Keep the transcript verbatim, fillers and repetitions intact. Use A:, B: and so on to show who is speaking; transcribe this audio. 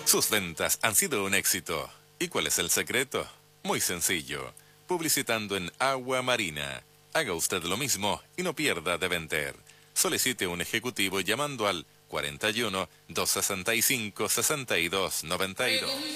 A: Sus ventas han sido un éxito. ¿Y cuál es el secreto? Muy sencillo. Publicitando en Agua Marina. Haga usted lo mismo y no pierda de vender. Solicite un ejecutivo llamando al cuarenta y uno, doscientos sesenta y cinco, sesenta y dos noventa y dos.